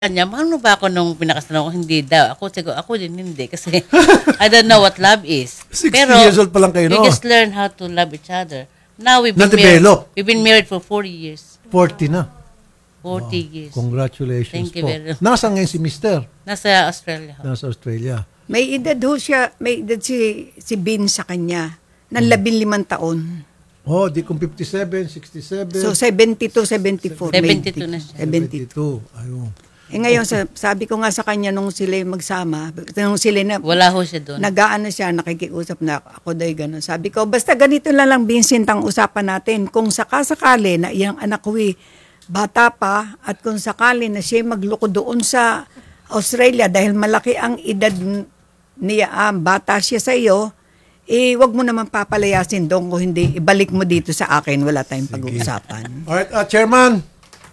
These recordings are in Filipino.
Kanya, mahal mo ba ako nung pinakasalan ko? Hindi daw. Ako din hindi. Kasi I don't know what love is. 60 Pero, years old pa lang kayo, we no? just learn how to love each other. Now, Na-develop. we've been married for 40 years. 40 na. 40 years. Congratulations Thank you po. very much. Nasaan ngayon si Mister? Nasa Australia. Nasa Australia. May edad ho siya, may edad si Bin sa kanya, ng 15 taon. Oh, di kung 57, 67. So, 72, 74. 72 na siya. 72. Ayun. Ngayon, sabi ko nga sa kanya nung sila magsama, nung sila na, Wala ho siya doon. nag-aano siya, nakikiusap na ako dahi gano'n. Sabi ko, basta ganito lang Vincent ang usapan natin. Kung sakasakali na iyang anak ko bata pa, at kung sakali na siya magloko doon sa Australia dahil malaki ang edad niya, bata siya sa iyo, wag mo naman papalayasin doon kung hindi, ibalik mo dito sa akin, wala tayong pag-uusapan. Alright, Chairman.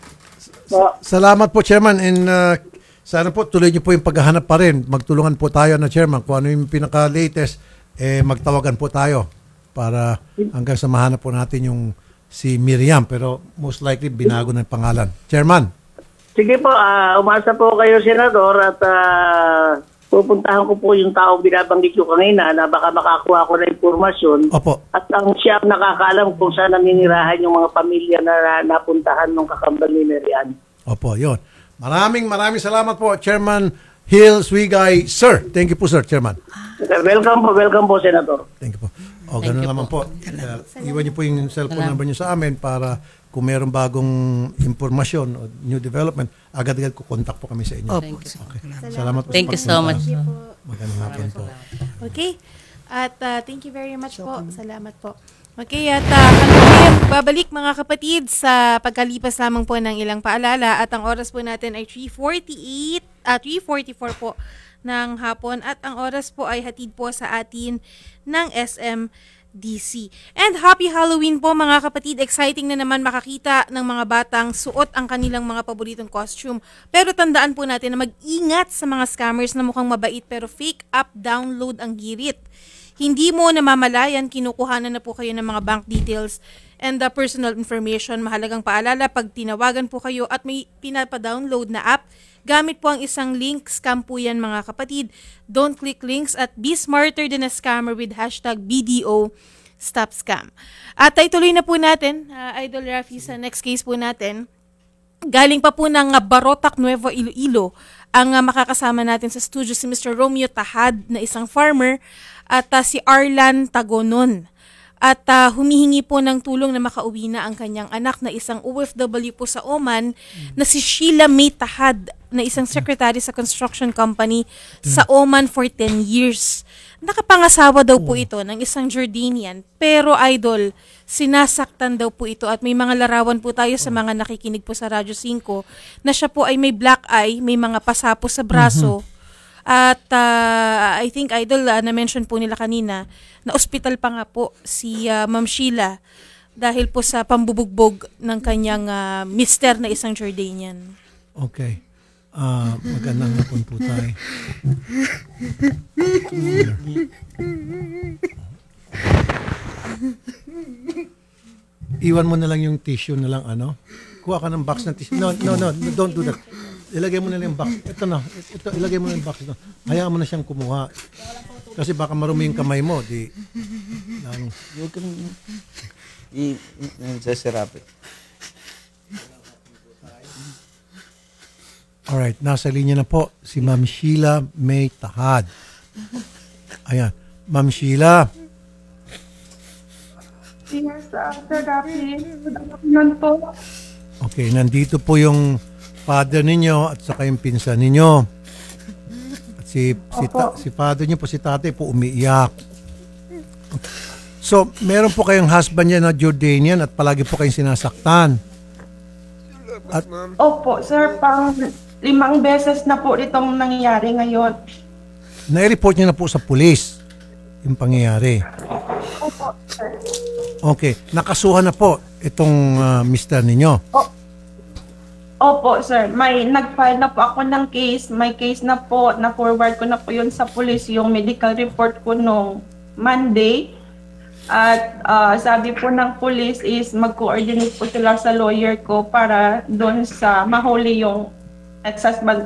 Salamat po, Chairman. And sana po tuloy niyo po yung paghahanap pa rin. Magtulungan po tayo na Chairman. Kung ano yung pinaka-latest, magtawagan po tayo para hanggang sa mahanap po natin yung si Miriam. Pero most likely, binago na yung pangalan. Chairman. Sige po, umasa po kayo, Senador, at pupuntahan ko po yung taong binabanggit ko kanina na baka makakuha ko na impormasyon. Opo. At ang siya ang nakakaalam kung saan naninirahan yung mga pamilya na napuntahan ng kakambal ni Merian. Opo, yun. Maraming salamat po, Chairman Hill Swigay. Sir, thank you po, Sir, Chairman. Welcome po, Senador. Thank you po. O, ganun naman po. Iwan niyo po yung cellphone number niyo sa amin para kung mayroong bagong informasyon o new development, agad-agad kukontak po kami sa inyo. Thank you. Okay. Salamat po. Thank you so much. Magandang hapon po. Okay. At thank you very much po. Salamat po. Okay, at babalik mga kapatid sa pagkalipas lamang po ng ilang paalala at ang oras po natin ay 3:44 po ng hapon at ang oras po ay hatid po sa atin ng SMDC. And happy Halloween po mga kapatid. Exciting na naman makakita ng mga batang suot ang kanilang mga paboritong costume. Pero tandaan po natin na mag-ingat sa mga scammers na mukhang mabait pero fake app download ang girit. Hindi mo namamalayan, kinukuhanan na po kayo ng mga bank details and the personal information. Mahalagang paalala, pag tinawagan po kayo at may pinapa-download na app, gamit po ang isang link, scam po yan mga kapatid. Don't click links at be smarter than a scammer with hashtag BDO Stop Scam. At ituloy na po natin, Idol Rafi, sa next case po natin. Galing pa po ng Barotac, Nuevo Iloilo, ang makakasama natin sa studio si Mr. Romeo Tahad na isang farmer at si Arlan Tagonon. At humihingi po ng tulong na makauwi na ang kanyang anak na isang OFW po sa Oman na si Sheila May Tahad na isang secretary sa construction company sa Oman for 10 years. Nakapangasawa daw po ito ng isang Jordanian pero idol, sinasaktan daw po ito at may mga larawan po tayo sa mga nakikinig po sa Radyo 5 na siya po ay may black eye, may mga pasapo sa braso. At I think, Idol, na-mention po nila kanina, na ospital pa nga po si Ma'am Sheila dahil po sa pambubugbog ng kanyang mister na isang Jordanian. Okay. Magandang hapon po tayo. Iwan mo na lang yung tissue na lang, ano? Kuha ka ng box ng tissue. No, don't do that. Ilagay mo na lang yung box. Ito, ilagay mo na yung box. Hayaan mo na siyang kumuha. Kasi baka marumi yung kamay mo. You can just wrap it. Alright, nasa linya na po si Ma'am Sheila May Tahad. Ayan. Ma'am Sheila. Yes, Sir Rafi. Good afternoon po. Okay, nandito po yung father ninyo at saka yung pinsan ninyo. At si father niyo po, si tatay po umiiyak. So, meron po kayong husband niya na Jordanian at palagi po kayong sinasaktan. Opo, sir, pang 5 beses na po itong nangyayari ngayon. Na-report niyo na po sa pulis yung pangyayari. Opo, sir. Okay, nakasuhan na po itong mister ninyo. Opo, sir. Nag-file na po ako ng case. May case na po, na-forward ko na po yun sa police, yung medical report ko nung Monday. At sabi po ng police is mag-coordinate po sila sa lawyer ko para doon sa mahuli yung ex-husband